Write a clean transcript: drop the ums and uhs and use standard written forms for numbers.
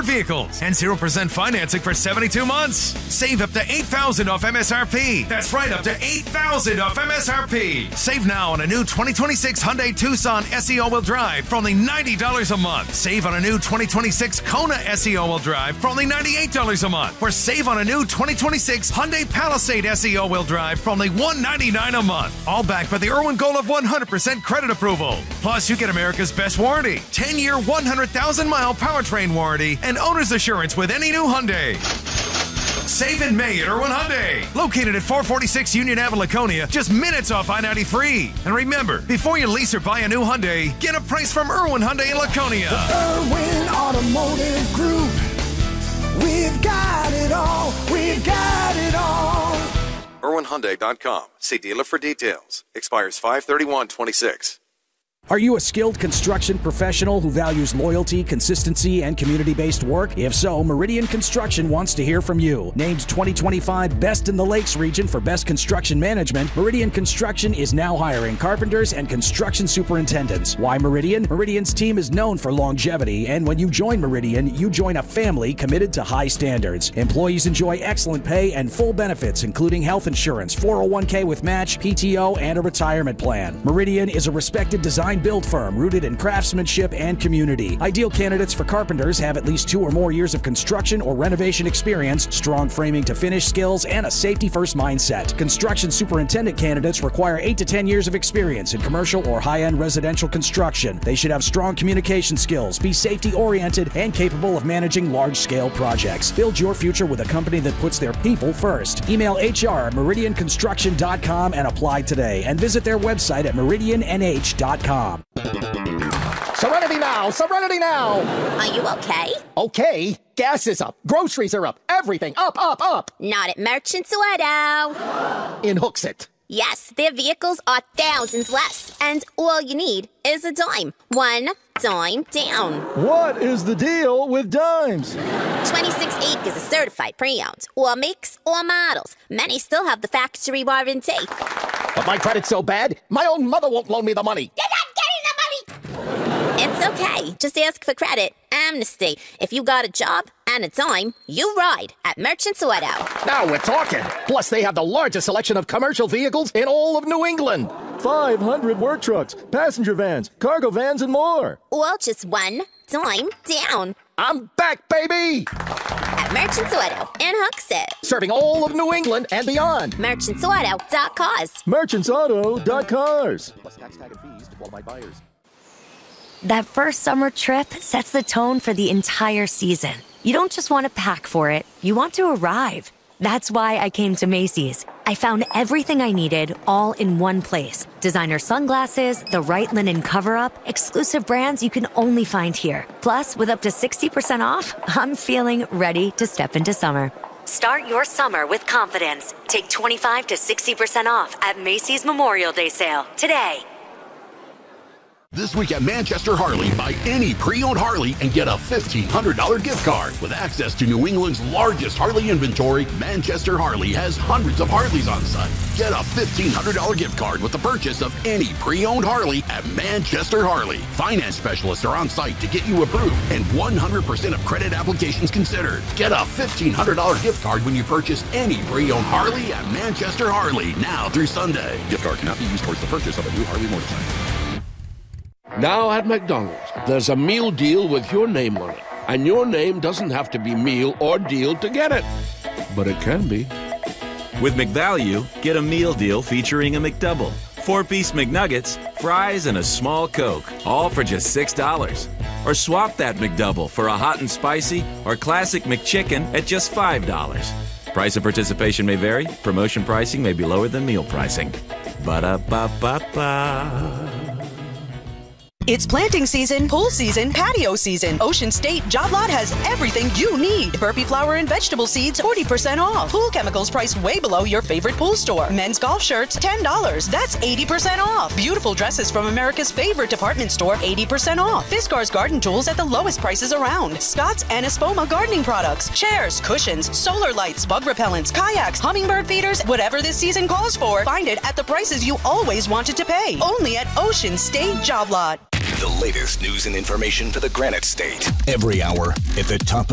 vehicles and 0% financing for 72 months. Save up to $8,000 off MSRP. That's right, up to $8,000 off MSRP. Save now on a new 2026 Hyundai Tucson SE all-wheel drive for only $90 a month. Save on a new 2026 Kona SE all-wheel drive for only $98 a month. Or save on a new 2026 Hyundai Palisade SE all-wheel drive for only $199 a month. All backed by the Irwin goal of 100% credit approval. Plus, you get America's best warranty, 10-year, 100,000-mile powertrain warranty, and owner's assurance with any new Hyundai. Save in May at Irwin Hyundai. Located at 446 Union Ave, Laconia, just minutes off I-93. And remember, before you lease or buy a new Hyundai, get a price from Irwin Hyundai in Laconia. The Irwin Automotive Group. We've got it all. We've got it all. IrwinHyundai.com. See dealer for details. Expires 5/31/26. Are you a skilled construction professional who values loyalty, consistency, and community-based work? If so, Meridian Construction wants to hear from you. Named 2025 Best in the Lakes region for Best Construction Management, Meridian Construction is now hiring carpenters and construction superintendents. Why Meridian? Meridian's team is known for longevity, and when you join Meridian, you join a family committed to high standards. Employees enjoy excellent pay and full benefits, including health insurance, 401k with match, PTO, and a retirement plan. Meridian is a respected design build firm rooted in craftsmanship and community. Ideal candidates for carpenters have at least 2 or more years of construction or renovation experience, strong framing to finish skills, and a safety-first mindset. Construction superintendent candidates require 8 to 10 years of experience in commercial or high-end residential construction. They should have strong communication skills, be safety-oriented, and capable of managing large-scale projects. Build your future with a company that puts their people first. Email HR@meridianconstruction.com and apply today. And visit their website at meridiannh.com. Serenity now! Serenity now! Are you okay? Okay. Gas is up. Groceries are up. Everything up, up, up. Not at Merchants Auto. In Hooksett. Yes, their vehicles are thousands less, and all you need is a dime. One dime down. What is the deal with dimes? 26 acres of certified pre-owned. All makes, all models. Many still have the factory warranty. But my credit's so bad, my own mother won't loan me the money. You're not getting the money! It's okay. Just ask for credit. Amnesty. If you got a job and a dime, you ride at Merchants Auto. Now we're talking. Plus, they have the largest selection of commercial vehicles in all of New England. 500 work trucks, passenger vans, cargo vans, and more. All just one dime down. I'm back, baby! At Merchants Auto in Hooksett. Serving all of New England and beyond. Merchantsauto.cars. Merchantsauto.cars. Plus tax, tag, and fees to qualified buyers. That first summer trip sets the tone for the entire season. You don't just want to pack for it, you want to arrive. That's why I came to Macy's. I found everything I needed all in one place. Designer sunglasses, the right linen cover-up, exclusive brands you can only find here. Plus, with up to 60% off, I'm feeling ready to step into summer. Start your summer with confidence. Take 25 to 60% off at Macy's Memorial Day sale today. This week at Manchester Harley, buy any pre-owned Harley and get a $1,500 gift card. With access to New England's largest Harley inventory, Manchester Harley has hundreds of Harleys on site. Get a $1,500 gift card with the purchase of any pre-owned Harley at Manchester Harley. Finance specialists are on site to get you approved and 100% of credit applications considered. Get a $1,500 gift card when you purchase any pre-owned Harley at Manchester Harley, now through Sunday. Gift card cannot be used towards the purchase of a new Harley motorcycle. Now at McDonald's, there's a meal deal with your name on it. And your name doesn't have to be meal or deal to get it. But it can be. With McValue, get a meal deal featuring a McDouble, 4-piece McNuggets, fries, and a small Coke, all for just $6. Or swap that McDouble for a hot and spicy or classic McChicken at just $5. Price of participation may vary. Promotion pricing may be lower than meal pricing. Ba-da-ba-ba-ba. It's planting season, pool season, patio season. Ocean State Job Lot has everything you need. Burpee flour and vegetable seeds, 40% off. Pool chemicals priced way below your favorite pool store. Men's golf shirts, $10. That's 80% off. Beautiful dresses from America's favorite department store, 80% off. Fiskars garden tools at the lowest prices around. Scott's and Espoma gardening products, chairs, cushions, solar lights, bug repellents, kayaks, hummingbird feeders, whatever this season calls for. Find it at the prices you always wanted to pay. Only at Ocean State Job Lot. The latest news and information for the Granite State. Every hour at the top of